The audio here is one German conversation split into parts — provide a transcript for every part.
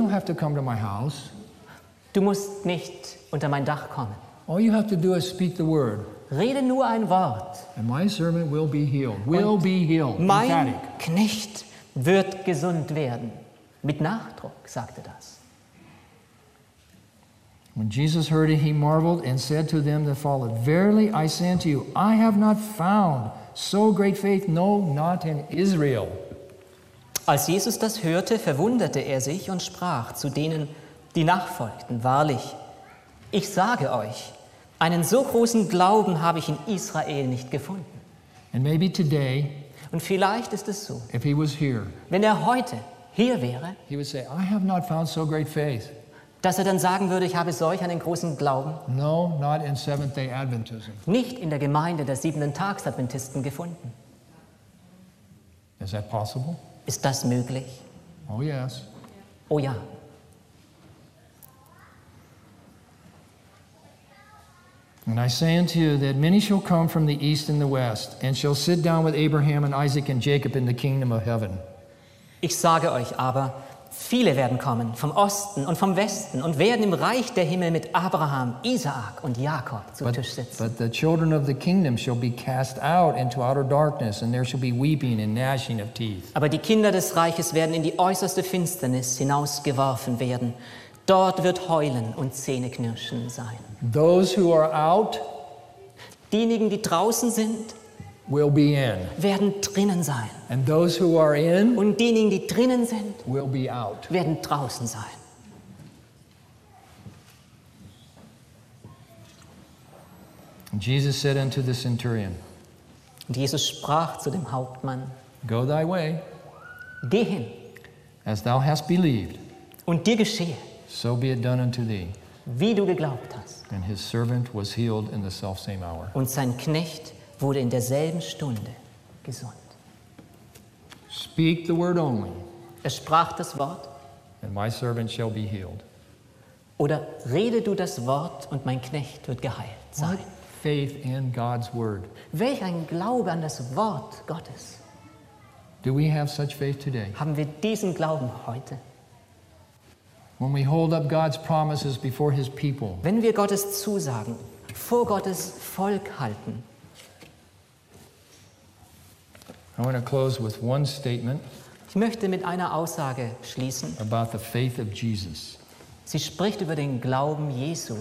don't have to come to my house. Du musst nicht unter mein Dach kommen. All you have to do is speak the word, Rede nur ein Wort. and my servant will be healed. Will be healed. Mein Emphatic. Knecht wird gesund werden. Mit Nachdruck sagte das. When Jesus heard it, he marveled and said to them that followed, Verily I say unto you, I have not found so great faith, no, not in Israel. Als Jesus das hörte, verwunderte er sich und sprach zu denen, die nachfolgten, wahrlich, ich sage euch, einen so großen Glauben habe ich in Israel nicht gefunden. And maybe today, Und vielleicht ist es so, if he was here, wenn er heute hier wäre, he would say, I have not found so great faith. dass er dann sagen würde, ich habe solch einen großen Glauben No, not in Seventh-day Adventism. nicht in der Gemeinde der 7-Tags-Adventisten gefunden. Is that possible? Ist das möglich? Oh, yes. Oh ja. And I say unto you that many shall come from the east and the west, and shall sit down with Abraham and Isaac and Jacob in the kingdom of heaven. Ich sage euch aber, viele werden kommen vom Osten und vom Westen und werden im Reich der Himmel mit Abraham, Isaak und Jakob zu Tisch sitzen. But the children of the kingdom shall be cast out into outer darkness, and there shall be weeping and gnashing of teeth. Aber die Kinder des Reiches werden in die äußerste Finsternis hinausgeworfen werden. Dort wird Heulen und Zähneknirschen sein. Those who are out Diejenigen, die draußen sind, will be in, werden drinnen sein. and those who are in Und diejenigen, die drinnen sind, will be out. werden draußen sein. And Jesus said unto the centurion, Und Jesus sprach zu dem Hauptmann, Go thy way, geh hin as thou hast believed, und dir geschehe, so be it done unto thee. wie du geglaubt hast. And his servant was healed in the selfsame hour. Und sein Knecht wurde in derselben Stunde gesund. Speak the word only, Er sprach das Wort, and my servant shall be healed. oder rede du das Wort und mein Knecht wird geheilt sein. What faith in God's word. Welch ein Glaube an das Wort Gottes. Do we have such faith today? Haben wir diesen Glauben heute? When we hold up God's promises before his people, Wenn wir Gottes Zusagen vor Gottes Volk halten. I want to close with one statement Ich möchte mit einer Aussage schließen. about the faith of Jesus. Sie spricht über den Glauben Jesu.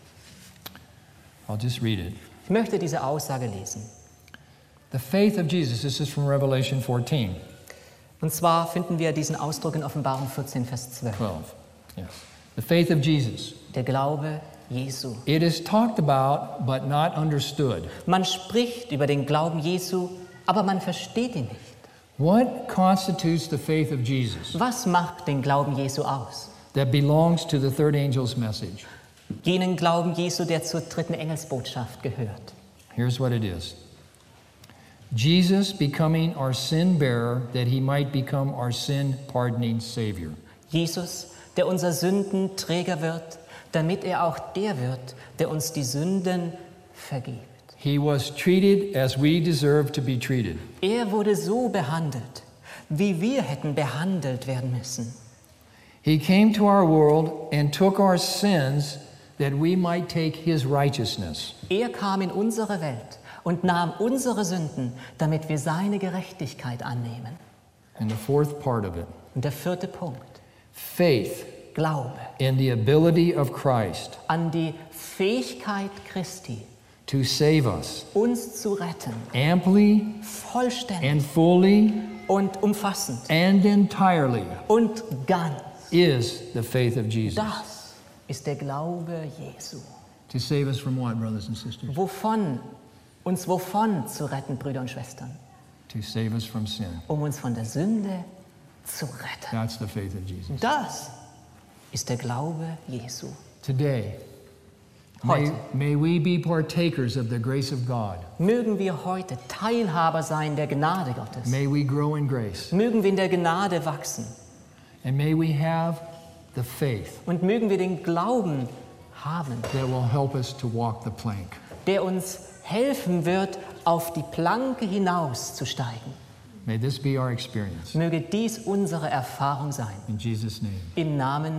I'll just read it. Ich möchte diese Aussage lesen. The faith of Jesus, this is from Revelation 14, Und zwar finden wir diesen Ausdruck in Offenbarung 14, Vers 12. 12. Yes. The faith of Jesus. Der Glaube Jesu. It is talked about but not understood. Man spricht über den Glauben Jesu, aber man versteht ihn nicht. What constitutes the faith of Jesus Was macht den Glauben Jesu aus? that belongs to the third angel's message? Jenen Glauben Jesu, der zur dritten Engelsbotschaft gehört. Here's what it is. Jesus becoming our sin bearer that he might become our sin pardoning Savior. Jesus, der unser Sündenträger wird, damit er auch der wird, der uns die Sünden vergibt. He was treated as we deserve to be treated. Er wurde so behandelt, wie wir hätten behandelt werden müssen. He came to our world and took our sins that we might take his righteousness. Er kam in unsere Welt und nahm unsere Sünden, damit wir seine Gerechtigkeit annehmen. And the fourth part of it, Und der vierte Punkt, faith Glaube in the ability of Christ an die Fähigkeit Christi, to save us uns zu retten, amply vollständig and fully und umfassend and entirely und ganz. is the faith of Jesus. Das ist der Glaube Jesu. To save us from what, brothers and sisters? Uns wovon zu retten, Brüder und Schwestern? To save us from sin. Um uns von der Sünde zu retten. That's the faith of Jesus. Das ist der Glaube Jesu. Today, Heute may we be partakers of the grace of God. mögen wir heute Teilhaber sein der Gnade Gottes. May we grow in grace. Mögen wir in der Gnade wachsen. And may we have the faith Und mögen wir den Glauben haben, that will help us to walk the plank. der uns helfen wird, auf die Planke hinauszusteigen. May this be our experience. Möge dies unsere Erfahrung sein. In Jesus' name. Im Namen